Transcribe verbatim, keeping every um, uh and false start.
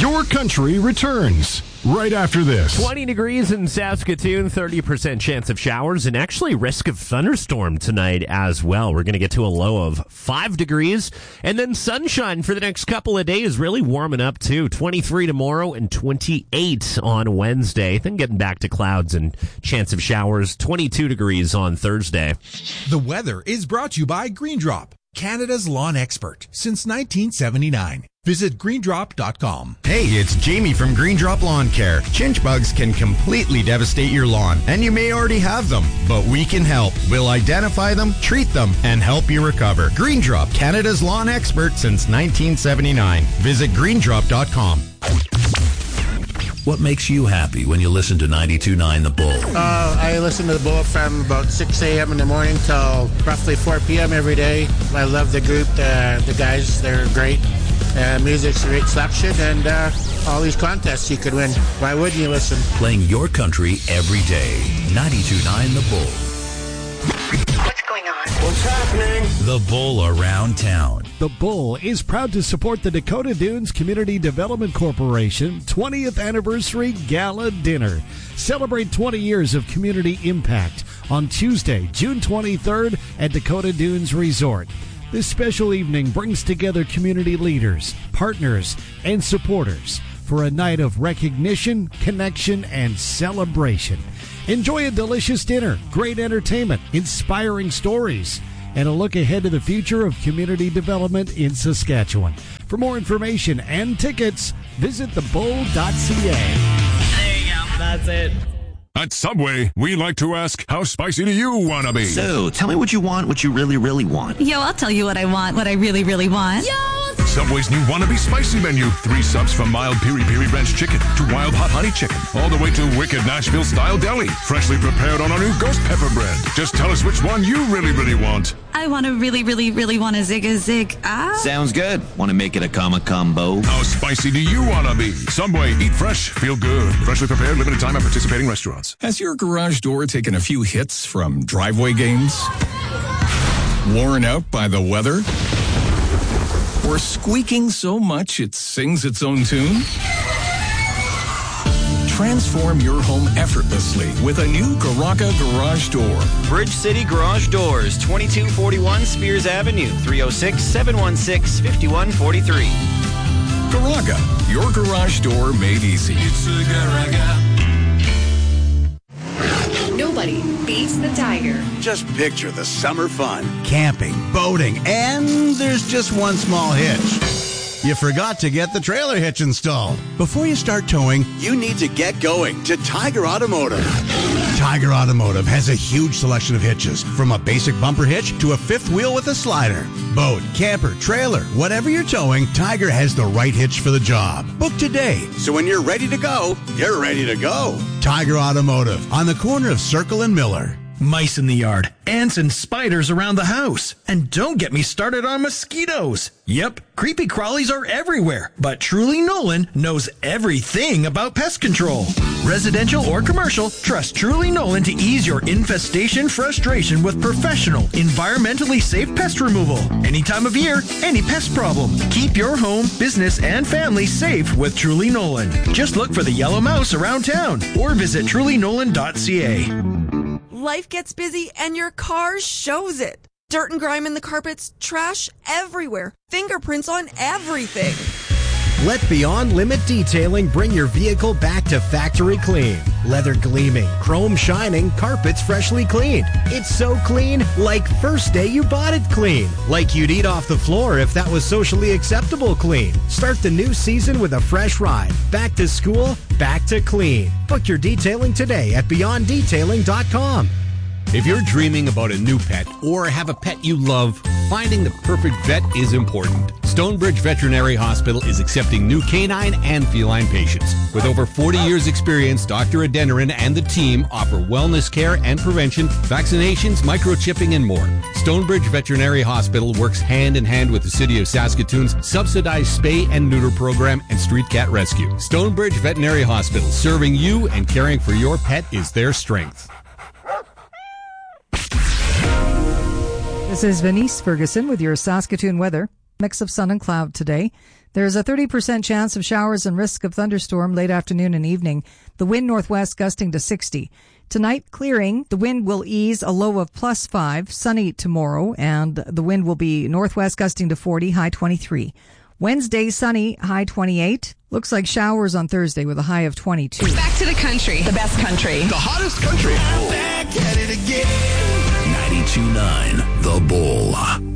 Your Country returns right after this. twenty degrees in Saskatoon, thirty percent chance of showers, and actually risk of thunderstorm tonight as well. We're going to get to a low of five degrees, and then sunshine for the next couple of days, really warming up too. twenty-three tomorrow and twenty-eight on Wednesday. Then getting back to clouds and chance of showers, twenty-two degrees on Thursday. The weather is brought to you by Green Drop, Canada's lawn expert since nineteen seventy-nine. Visit green drop dot com. Hey, it's Jamie from Green Drop Lawn Care. Chinch bugs can completely devastate your lawn, and you may already have them, but we can help. We'll identify them, treat them, and help you recover. Green Drop, Canada's lawn expert since nineteen seventy-nine. Visit green drop dot com. What makes you happy when you listen to ninety-two point nine The Bull? Uh, I listen to The Bull from about six a.m. in the morning till roughly four p.m. every day. I love the group, the, the guys, they're great. Uh, music's a great selection, and uh, all these contests you could win. Why wouldn't you listen? Playing your country every day. ninety-two point nine The Bull. What's going on? What's happening? The Bull Around Town. The Bull is proud to support the Dakota Dunes Community Development Corporation twentieth Anniversary Gala Dinner. Celebrate twenty years of community impact on Tuesday, June twenty-third at Dakota Dunes Resort. This special evening brings together community leaders, partners, and supporters for a night of recognition, connection, and celebration. Enjoy a delicious dinner, great entertainment, inspiring stories, and a look ahead to the future of community development in Saskatchewan. For more information and tickets, visit the bull dot c a. There you go. That's it. At Subway, we like to ask, how spicy do you want to be? So, tell me what you want, what you really, really want. Yo, I'll tell you what I want, what I really, really want. Yo! Subway's new Wannabe Spicy menu. Three subs from mild piri-piri ranch chicken to wild hot honey chicken. All the way to wicked Nashville-style deli. Freshly prepared on our new ghost pepper bread. Just tell us which one you really, really want. I want to really, really, really want a zig a zig. Ah. Sounds good. Want to make it a comma combo? How spicy do you want to be? Subway, eat fresh, feel good. Freshly prepared, limited time at participating restaurants. Has your garage door taken a few hits from driveway games? Worn out by the weather? Or squeaking so much it sings its own tune? Transform your home effortlessly with a new Garaga garage door. Bridge City Garage Doors, twenty-two forty-one Spears Avenue, three oh six, seven one six, five one four three. Garaga, your garage door made easy. It's a Garaga. Nobody beats the Tiger. Just picture the summer fun. Camping, boating, and there's just one small hitch. You forgot to get the trailer hitch installed. Before you start towing, you need to get going to Tiger Automotive. Tiger Automotive has a huge selection of hitches, from a basic bumper hitch to a fifth wheel with a slider. Boat, camper, trailer, whatever you're towing, Tiger has the right hitch for the job. Book today, so when you're ready to go, you're ready to go. Tiger Automotive, on the corner of Circle and Miller. Mice in the yard, ants and spiders around the house. And don't get me started on mosquitoes. Yep, creepy crawlies are everywhere, but Truly Nolan knows everything about pest control. Residential or commercial, trust Truly Nolan to ease your infestation frustration with professional, environmentally safe pest removal. Any time of year, any pest problem. Keep your home, business, and family safe with Truly Nolan. Just look for the yellow mouse around town or visit truly nolan dot c a. Life gets busy and your car shows it. Dirt and grime in the carpets, trash everywhere, fingerprints on everything. Let Beyond Limit Detailing bring your vehicle back to factory clean. Leather gleaming, chrome shining, carpets freshly cleaned. It's so clean, like first day you bought it clean. Like you'd eat off the floor if that was socially acceptable clean. Start the new season with a fresh ride. Back to school, back to clean. Book your detailing today at beyond detailing dot com. If you're dreaming about a new pet or have a pet you love, finding the perfect vet is important. Stonebridge Veterinary Hospital is accepting new canine and feline patients. With over forty years experience, Doctor Adeniran and the team offer wellness care and prevention, vaccinations, microchipping, and more. Stonebridge Veterinary Hospital works hand in hand with the City of Saskatoon's subsidized spay and neuter program and street cat rescue. Stonebridge Veterinary Hospital, serving you and caring for your pet is their strength. This is Venice Ferguson with your Saskatoon weather. Mix of sun and cloud today. There's a thirty percent chance of showers and risk of thunderstorm late afternoon and evening. The wind northwest gusting to sixty. Tonight, clearing. The wind will ease, a low of plus five. Sunny tomorrow, and the wind will be northwest gusting to forty, high twenty-three. Wednesday, sunny, high twenty-eight. Looks like showers on Thursday with a high of twenty-two. Back to the country. The best country. The hottest country. I'm back at it again. ninety-two point nine The Bull.